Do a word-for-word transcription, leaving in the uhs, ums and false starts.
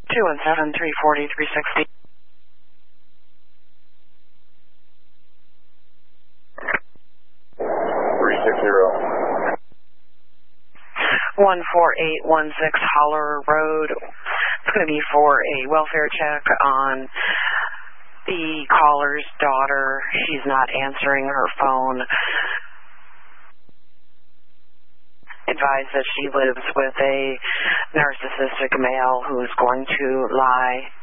two one seven, three four zero, three six zero. three six zero. one four eight one six Holler Road. It's going to be for a welfare check on the caller's daughter. She's not answering her phone. Advised that she lives with a narcissistic male who's going to lie